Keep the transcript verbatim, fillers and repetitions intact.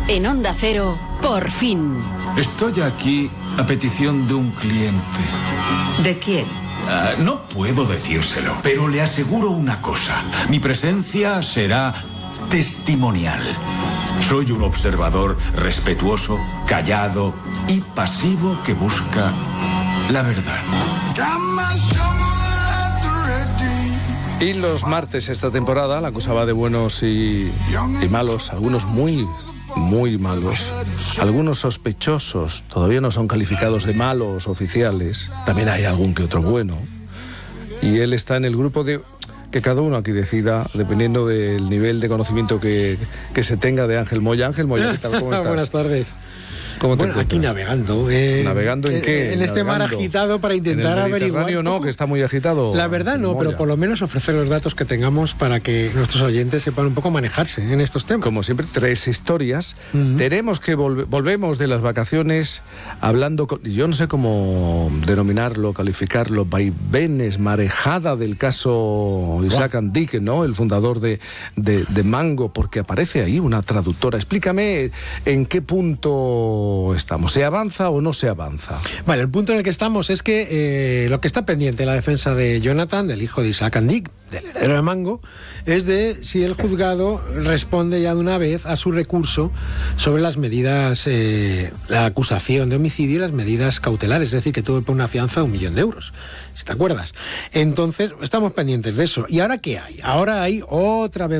En Onda Cero, por fin. Estoy aquí a petición de un cliente. ¿De quién? Uh, no puedo decírselo, pero le aseguro una cosa. Mi presencia será testimonial. Soy un observador respetuoso, callado y pasivo que busca la verdad. Y los martes esta temporada, la cosa va de buenos y, y malos, algunos muy, muy malos, algunos sospechosos, todavía no son calificados de malos oficiales, también hay algún que otro bueno, y él está en el grupo de que cada uno aquí decida, dependiendo del nivel de conocimiento que, que se tenga de Ángel Moya. Ángel Moya, ¿qué tal? ¿Cómo estás? Buenas tardes. ¿Cómo te bueno, aquí navegando. Eh, ¿Navegando en qué? En este navegando. mar agitado para intentar ¿En el averiguar. no, que está muy agitado. La verdad no, pero por lo menos ofrecer los datos que tengamos para que nuestros oyentes sepan un poco manejarse en estos temas. Como siempre, tres historias. Uh-huh. Tenemos que volver, volvemos de las vacaciones hablando, con, yo no sé cómo denominarlo, calificarlo, vaivenes, marejada del caso Isaac Andique, ¿no? El fundador de, de, de Mango, porque aparece ahí una traductora. Explícame en qué punto estamos. ¿Se avanza o no se avanza? Vale, el punto en el que estamos es que eh, lo que está pendiente en la defensa de Jonathan, del hijo de Isaac Andique, del heredero de Mango, es de si el juzgado responde ya de una vez a su recurso sobre las medidas, eh, la acusación de homicidio y las medidas cautelares, es decir, que tuvo por una fianza de un millón de euros, si te acuerdas. Entonces, estamos pendientes de eso. ¿Y ahora qué hay? Ahora hay otra vez